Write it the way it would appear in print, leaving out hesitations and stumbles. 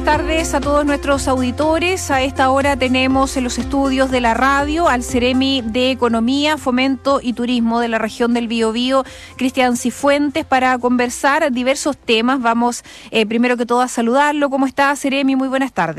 tardes a todos nuestros auditores. A esta hora tenemos en los estudios de la radio al Seremi de Economía, Fomento y Turismo de la región del Biobío, Cristian Cifuentes, para conversar diversos temas. Vamos primero que todo a saludarlo. ¿Cómo está, Seremi? Muy buenas tardes.